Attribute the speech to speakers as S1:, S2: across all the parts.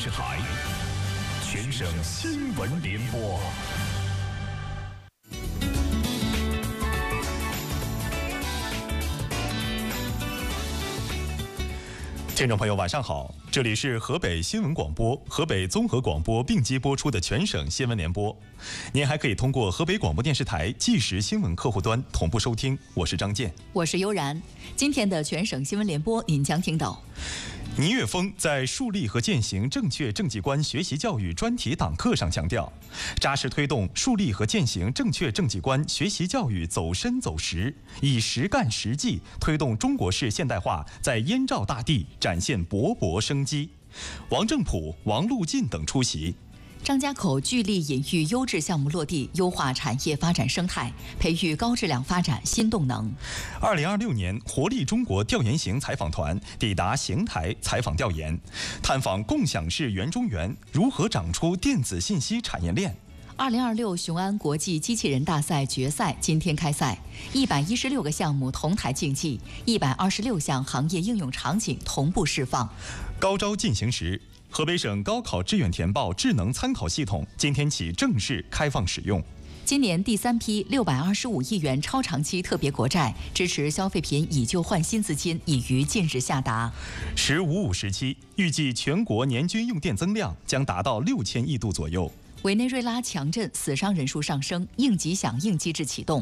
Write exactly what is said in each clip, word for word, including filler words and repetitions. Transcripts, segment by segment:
S1: 视台，全省新闻联播。听众朋友，晚上好，这里是河北新闻广播、河北综合广播并机播出的全省新闻联播。您还可以通过河北广播电视台即时新闻客户端同步收听。我是张健，
S2: 我是悠然。今天的全省新闻联播，您将听到。
S1: 倪岳峰在树立和践行正确政绩观学习教育专题党课上强调，扎实推动树立和践行正确政绩观学习教育走深走实，以实干实际推动中国式现代化在燕赵大地展现勃勃生机。王正普、王路进等出席。
S2: 张家口聚力引育优质项目落地，优化产业发展生态，培育高质量发展新动能。
S1: 二零二六年活力中国调研型采访团抵达邢台采访调研，探访共享式园中园如何长出电子信息产业链。
S2: 二零二六雄安国际机器人大赛决赛今天开赛，一百一十六个项目同台竞技，一百二十六项行业应用场景同步释放。
S1: 高招进行时，河北省高考志愿填报智能参考系统今天起正式开放使用。
S2: 今年第三批六百二十五亿元超长期特别国债支持消费品以旧换新资金已于近日下达。
S1: 十五五时期，预计全国年均用电增量将达到六千亿度左右。
S2: 委内瑞拉强震死伤人数上升，应急响应机制启动。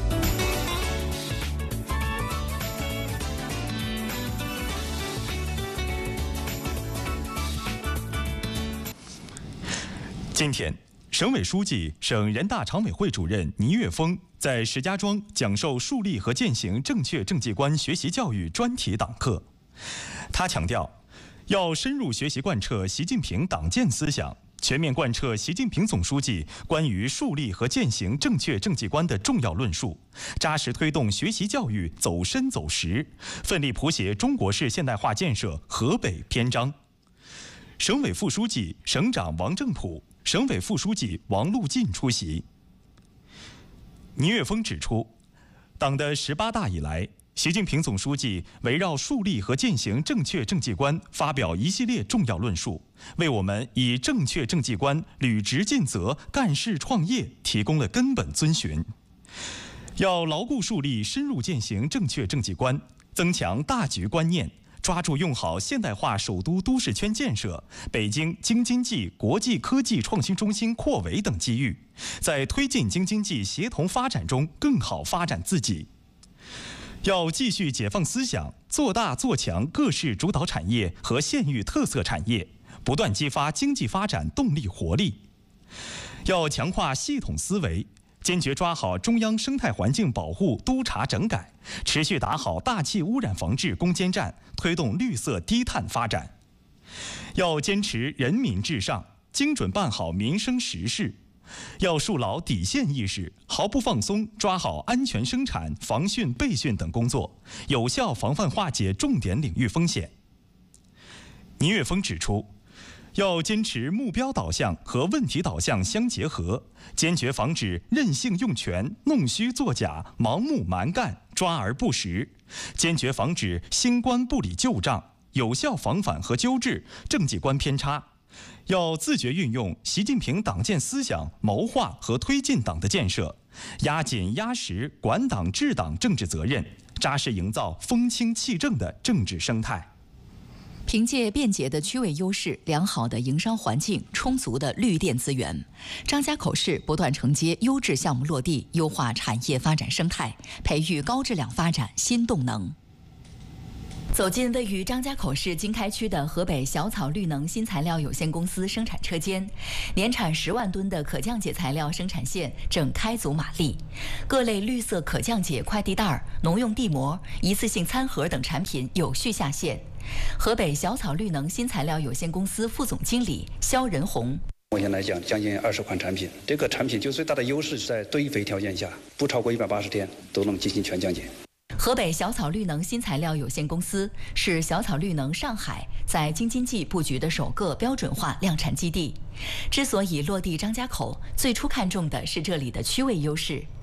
S1: 今天，省委书记、省人大常委会主任倪岳峰在石家庄讲授树立和践行正确政绩观学习教育专题党课。他强调，要深入学习贯彻习近平党建思想，全面贯彻习近平总书记关于树立和践行正确政绩观的重要论述，扎实推动学习教育走深走实，奋力谱写中国式现代化建设河北篇章。省委副书记、省长王正普、省委副书记王路进出席。倪岳峰指出，党的十八大以来，习近平总书记围绕树立和践行正确政绩观发表一系列重要论述，为我们以正确政绩观履职尽责、干事创业提供了根本遵循。要牢固树立、深入践行正确政绩观，增强大局观念，抓住用好现代化首都都市圈建设、北京京津冀国际科技创新中心扩围等机遇，在推进京津冀协同发展中更好发展自己。要继续解放思想，做大做强各市主导产业和县域特色产业，不断激发经济发展动力活力。要强化系统思维，坚决抓好中央生态环境保护督查整改，持续打好大气污染防治攻坚战，推动绿色低碳发展。要坚持人民至上，精准办好民生实事。要树牢底线意识，毫不放松抓好安全生产、防汛备汛等工作，有效防范化解重点领域风险。倪岳峰指出，要坚持目标导向和问题导向相结合，坚决防止任性用权、弄虚作假、盲目蛮干、抓而不实，坚决防止新官不理旧账，有效防范和纠治政绩观偏差。要自觉运用习近平党建思想，谋划和推进党的建设，压紧压实管党治党政治责任，扎实营造风清气正的政治生态。
S2: 凭借便捷的区位优势、良好的营商环境、充足的绿电资源，张家口市不断承接优质项目落地，优化产业发展生态，培育高质量发展新动能。走进位于张家口市经开区的河北小草绿能新材料有限公司生产车间，年产十万吨的可降解材料生产线正开足马力，各类绿色可降解快递袋、农用地膜、一次性餐盒等产品有序下线。河北小草绿能新材料有限公司副总经理肖仁红。
S3: 目前来讲，将近二十款产品，这个产品就最大的优势是在堆肥条件下，不超过一百八十天都能进行全降解。
S2: 河北小草绿能新材料有限公司是小草绿能上海在京津冀布局的首个标准化量产基地。之所以落地张家口，最初看重的是这里的区位优势。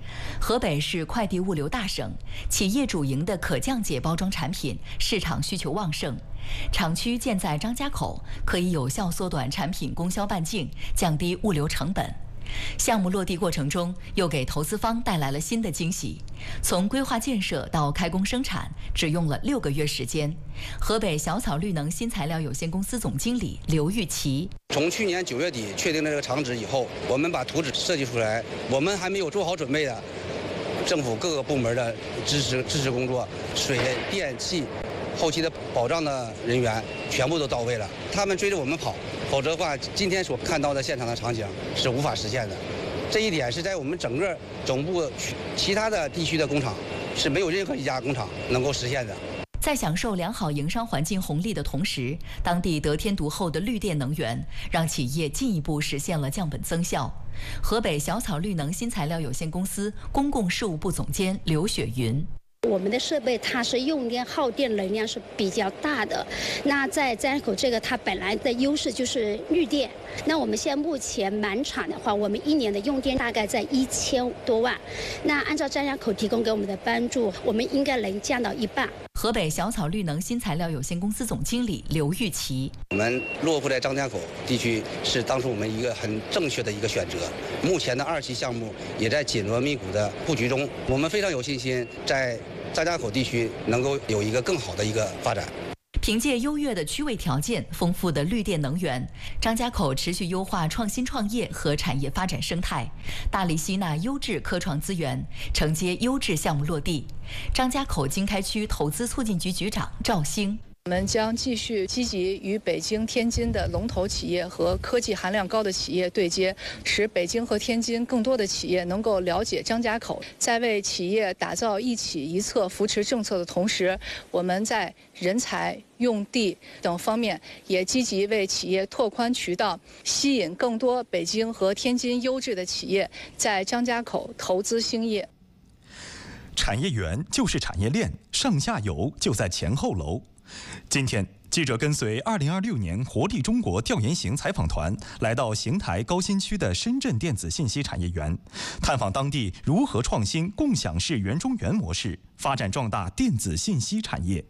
S2: 河北是快递物流大省，企业主营的可降解包装产品市场需求旺盛。厂区建在张家口，可以有效缩短产品供销半径，降低物流成本。项目落地过程中，又给投资方带来了新的惊喜。从规划建设到开工生产，只用了六个月时间。河北小草绿能新材料有限公司总经理刘玉琪：
S3: 从去年九月底确定了这个厂址以后，我们把图纸设计出来，我们还没有做好准备的，政府各个部门的支持支持工作，水电气。后期的保障的人员全部都到位了，他们追着我们跑，否则的话，今天所看到的现场的场景是无法实现的。这一点是在我们整个总部其他的地区的工厂是没有任何一家工厂能够实现的。
S2: 在享受良好营商环境红利的同时，当地得天独厚的绿电能源让企业进一步实现了降本增效。河北小草绿能新材料有限公司公共事务部总监刘雪云：
S4: 我们的设备它是用电耗电能量是比较大的，那在张家口这个它本来的优势就是绿电，那我们现在目前满产的话，我们一年的用电大概在一千多万，那按照张家口提供给我们的帮助，我们应该能降到一半。
S2: 河北小草绿能新材料有限公司总经理刘玉琪：
S3: 我们落户在张家口地区是当初我们一个很正确的一个选择。目前的二期项目也在紧锣密鼓的布局中，我们非常有信心在张家口地区能够有一个更好的一个发展。
S2: 凭借优越的区位条件、丰富的绿电能源，张家口持续优化创新创业和产业发展生态，大力吸纳优质科创资源，承接优质项目落地。张家口经开区投资促进局局长赵兴：
S5: 我们将继续积极与北京、天津的龙头企业和科技含量高的企业对接，使北京和天津更多的企业能够了解张家口。在为企业打造一企一策扶持政策的同时，我们在人才、用地等方面也积极为企业拓宽渠道，吸引更多北京和天津优质的企业在张家口投资兴业。
S1: 产业园就是产业链，上下游就在前后楼。今天，记者跟随二零二六年活力中国调研型采访团来到邢台高新区的深圳电子信息产业园，探访当地如何创新共享式园中园模式，发展壮大电子信息产业。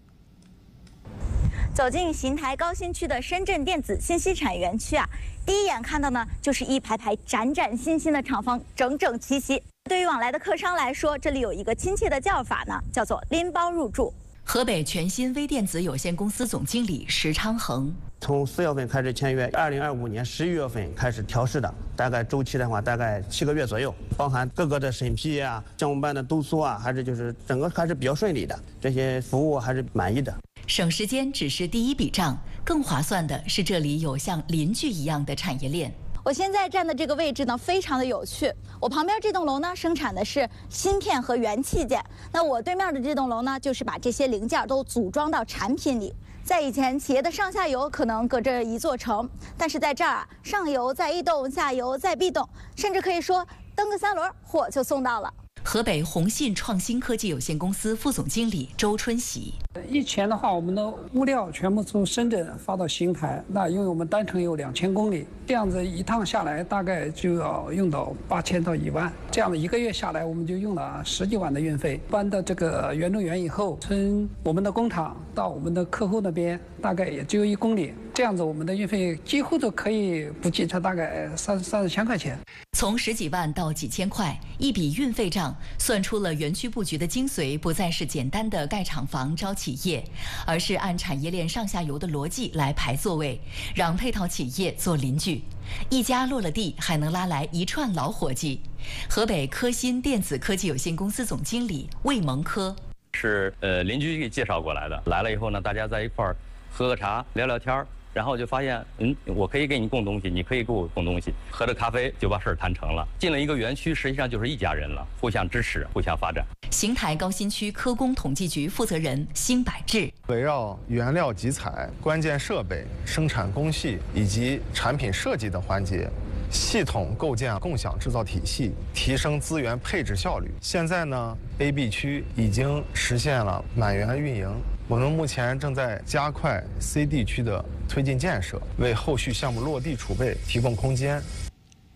S6: 走进邢台高新区的深圳电子信息产业园区啊，第一眼看到呢，就是一排排崭崭新新的厂房，整整齐齐。对于往来的客商来说，这里有一个亲切的叫法呢，叫做拎包入住。
S2: 河北全新微电子有限公司总经理石昌恒：
S7: 从四月份开始签约，二零二五年十一月份开始调试的，大概周期的话大概七个月左右，包含各个的审批啊、项目办的督促啊，还是就是整个还是比较顺利的，这些服务还是满意的。
S2: 省时间只是第一笔账，更划算的是这里有像邻居一样的产业链。
S6: 我现在站的这个位置呢，非常的有趣。我旁边这栋楼呢，生产的是芯片和元器件。那我对面的这栋楼呢，就是把这些零件都组装到产品里。在以前，企业的上下游可能隔着一座城，但是在这儿啊，上游在异动，下游在 B 动，甚至可以说蹬个三轮，货就送到了。
S2: 河北宏信创新科技有限公司副总经理周春喜：
S8: 以前的话，我们的物料全部从深圳发到邢台，那因为我们单程有两千公里，这样子一趟下来大概就要用到八千到一万，这样的一个月下来，我们就用了十几万的运费。搬到这个园中园以后，从我们的工厂到我们的客户那边，大概也只有一公里，这样子我们的运费几乎都可以不计成大概三三四千块钱。
S2: 从十几万到几千块，一笔运费账算出了园区布局的精髓，不再是简单的盖厂房招企业，而是按产业链上下游的逻辑来排座位，让配套企业做邻居。一家落了地，还能拉来一串老伙计。河北科新电子科技有限公司总经理魏蒙科：
S9: 是呃邻居给介绍过来的，来了以后呢，大家在一块儿喝个茶，聊聊天儿。然后就发现，嗯，我可以给你供东西，你可以给我供东西，喝着咖啡就把事儿谈成了。进了一个园区，实际上就是一家人了，互相支持，互相发展。
S2: 邢台高新区科工统计局负责人辛百志：
S10: 围绕原料集采、关键设备、生产工序以及产品设计等环节，系统构建共享制造体系，提升资源配置效率。现在呢 ，A、B 区已经实现了满员运营。我们目前正在加快 C、D 区的推进建设，为后续项目落地储备提供空间。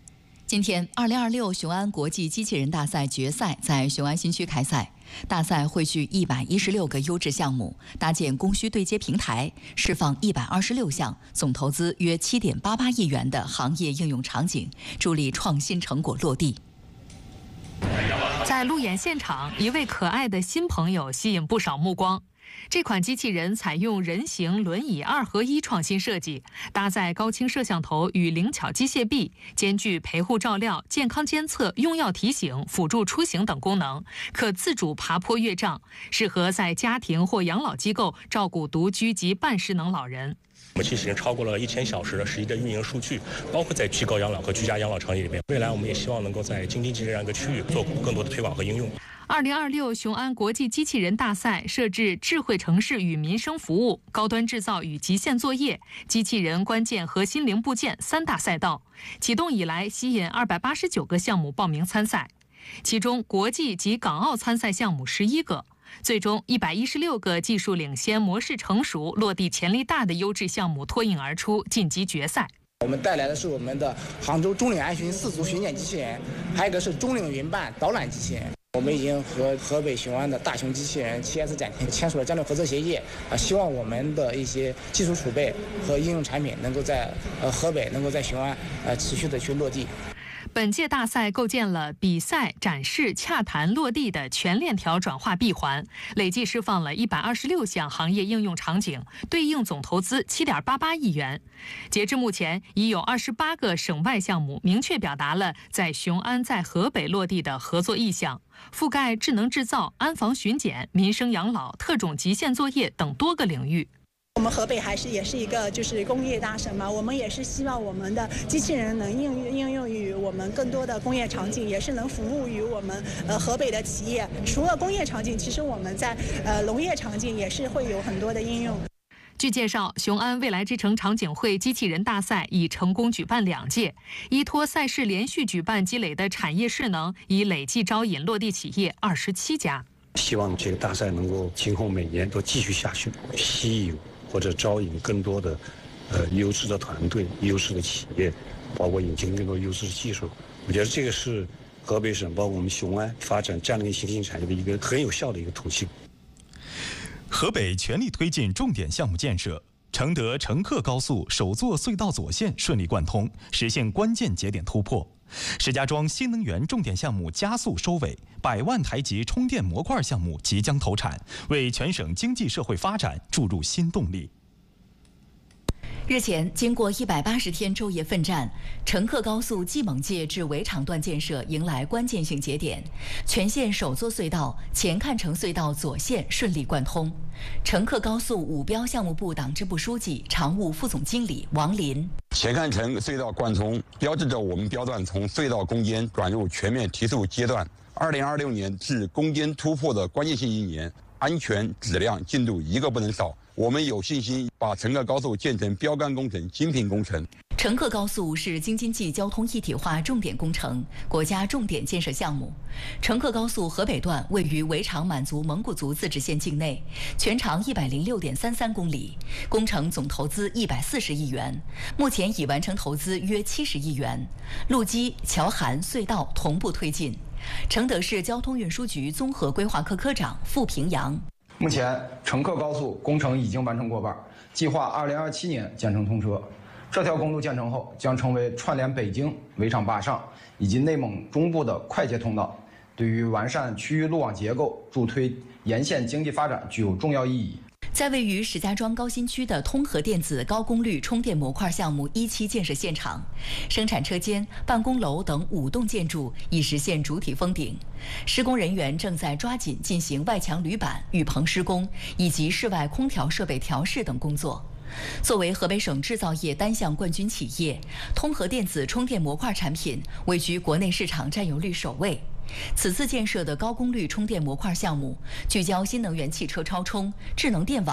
S2: 今天，二零二六雄安国际机器人大赛决赛在雄安新区开赛。大赛汇聚一百一十六个优质项目，搭建供需对接平台，释放一百二十六项总投资约七点八八亿元的行业应用场景，助力创新成果落地。
S11: 在路演现场，一位可爱的新朋友吸引不少目光。这款机器人采用人形轮椅二合一创新设计，搭载高清摄像头与灵巧机械臂，兼具陪护照料、健康监测、用药提醒、辅助出行等功能，可自主爬坡越障，适合在家庭或养老机构照顾独居及半失能老人。
S12: 我们其实已经超过了一千小时的实际的运营数据，包括在居高养老和居家养老场景里面。未来我们也希望能够在京津冀这样一个区域做更多的推广和应用。
S11: 二零二六雄安国际机器人大赛设置智慧城市与民生服务、高端制造与极限作业、机器人关键核心零部件三大赛道。启动以来，吸引二百八十九个项目报名参赛，其中国际及港澳参赛项目十一个。最终，一百一十六个技术领先、模式成熟、落地潜力大的优质项目脱颖而出，晋级决赛。
S13: 我们带来的是我们的杭州中岭安巡四足巡检机器人，还有一个是中岭云办导览机器人。我们已经和河北雄安的大熊机器人 七 S 展厅签署了战略合作协议，啊，希望我们的一些技术储备和应用产品能够在呃河北，能够在雄安呃持续的去落地。
S11: 本届大赛构建了比赛、展示、洽谈、落地的全链条转化闭环，累计释放了一百二十六项行业应用场景，对应总投资七点八八亿元。截至目前，已有二十八个省外项目明确表达了在雄安、在河北落地的合作意向，覆盖智能制造、安防巡检、民生养老、特种极限作业等多个领域。
S14: 我们河北还是也是一个就是工业大省嘛，我们也是希望我们的机器人能应用应用于我们更多的工业场景，也是能服务于我们呃河北的企业。除了工业场景，其实我们在呃农业场景也是会有很多的应用。
S11: 据介绍，雄安未来之城场景会机器人大赛已成功举办两届，依托赛事连续举办积累的产业势能，已累计招引落地企业二十七家。
S15: 希望这个大赛能够今后每年都继续下去，吸引或者招引更多的呃优质的团队、优质的企业，包括引进更多优质的技术。我觉得这个是河北省包括我们雄安发展战略新兴产业的一个很有效的一个途径。
S1: 河北全力推进重点项目建设，承德成克高速首座隧道左线顺利贯通，实现关键节点突破。石家庄新能源重点项目加速收尾，百万台级充电模块项目即将投产，为全省经济社会发展注入新动力。
S2: 日前，经过一百八十天昼夜奋战，成克高速蓟猛界至围场段建设迎来关键性节点，全线首座隧道前看城隧道左线顺利贯通。成克高速五标项目部党支部书记、常务副总经理王林：
S16: 前看城隧道贯通，标志着我们标段从隧道攻坚转入全面提速阶段。二零二六年是攻坚突破的关键性一年，安全、质量、进度一个不能少。我们有信心把成克高速建成标杆工程、精品工程。
S2: 成克高速是京津冀交通一体化重点工程，国家重点建设项目。成克高速河北段位于围场满族蒙古族自治县境内，全长一百零六点三三公里，工程总投资一百四十亿元，目前已完成投资约七十亿元，路基、桥涵、隧道同步推进。承德市交通运输局综合规划科科长付平阳：
S17: 目前，成克高速工程已经完成过半，计划二零二七年建成通车。这条公路建成后，将成为串联北京、围场坝上以及内蒙中部的快捷通道，对于完善区域路网结构、助推沿线经济发展具有重要意义。
S2: 在位于石家庄高新区的通和电子高功率充电模块项目一期建设现场，生产车间、办公楼等五栋建筑已实现主体封顶，施工人员正在抓紧进行外墙铝板、雨棚施工以及室外空调设备调试等工作。作为河北省制造业单项冠军企业，通和电子充电模块产品位居国内市场占有率首位。此次建设的高功率充电模块项目，聚焦新能源汽车超充、智能电网。